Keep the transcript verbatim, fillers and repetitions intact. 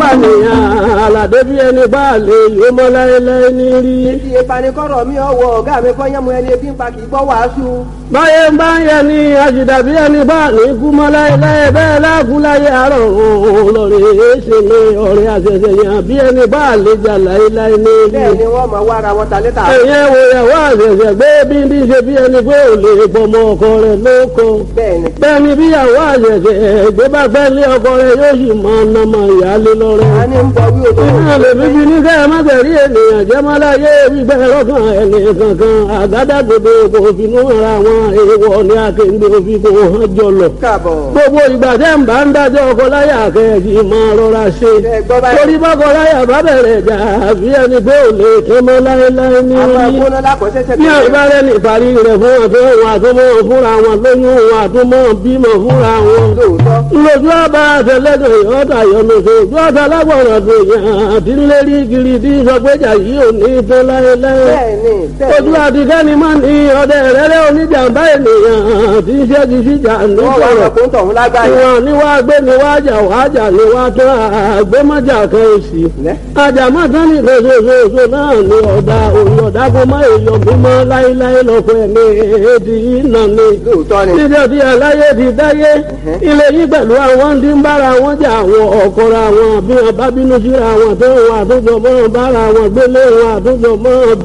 nìyàn àlàdé bí ẹni bá lè yó mọ́ láéláé ní rí. Ìdí ìpanikọ́rọ̀ mi ọwọ́ ọ̀gá mi kọ́ yẹ́mu ẹni ebi ń pa kì í gbọ́ wàásù. báyé ń bá ń yẹ ni àjìdá bí ẹni bá ní kú mọ́ láéláé bẹ́ẹ̀ láàkú láyé àárọ̀ òun lọ́rẹ̀ èéṣe ní ọ̀rẹ́ àṣẹṣẹ yàn bí ẹni bá lè jà láéláé ní rí. Bẹ́ẹ̀ ni wọ́n máa wá ara wọn ta létà. ẹ̀yẹ́ wo ìyàwó àṣẹṣẹ gbé bí ní ṣe bí ẹni pé ò lè pọmọ ọkọ rẹ̀ lóko. Bẹ́ẹ̀ni. bẹ́ẹ̀ni bí ìyàwó àṣẹṣẹ gbé bá fẹ́ lé ọkọ rẹ̀ yóò sì máa ná mọ ìyáálé lọ́rẹ́. A ní ń bọ̀ wí òtò. iná lè bíbí ní kẹ́ ẹ má tẹ̀rí ènìyàn jẹ́ má láyé gbígbẹ́ lọ́kàn ẹni kankan àgádágodo kò finú ara wọn èèwọ̀ ní akéǹde òfin kò hàn jọlọ. Káàbọ̀. gbogbo ìgbà tẹ́ ń bá ń dájọ́ ọkọ láyà kẹ́ẹ̀kì máa rọra ṣe. Ẹ gbọ́ báyìí. torí bọ́kọ láyà bá bẹ̀rẹ̀ jà àfi ẹni pé ò lè tẹ́ mọ́ láéláé ní Àwọn orí. akóná lákọ̀ọ́sẹ́sẹ́ ní àìbárẹ́ ní ìparí rẹ̀ fún ọ̀tọ́ wọn àtúmọ̀ fúnra wọn lóyún wọn àtúmọ̀ bímọ fúnra wọn. lóòótọ́. lójú ọba àtẹlẹdọ ìyọta yọlọsọ ojú ọta lágbọràn tó yàn àti lérí kiri tí sọgbẹjà yìí ò ní tó láéláé. Bẹ́ẹ̀ni ojú bẹ́ẹ̀ni. àti kẹ́ni máa ní ọdẹ rẹ́rẹ́ oníjàmbá ènìyàn tí ń ṣẹ́gi síjà ní Wọ́n wá sọ̀rọ̀. sọ pé ń tọ̀hún lágbàáyé. ìwọ̀n ni wàá gbé ni wàá jà wàá jà ni wàá tó àgbémọ́jà kan èsì. Lẹ́. àjàmọ́tán ní lóṣooṣooṣo náà ni ọ̀dà òun ọ̀dà kó má èèyàn mímọ́ láéláé lọ́kọ̀ ẹ̀mí èdè yìí nà ni. Lóòótọ́ ni. níbi ọdí aláyé ti dáyé ilé yìí pẹ̀lú àwọn tí ń bára wọn jà àwọn ọ̀kọ́ra wọn bí wọn bá bínú síra wọn tó wọn àtúntò mọ́ bára wọn gbélé wọn àtúntò mọ́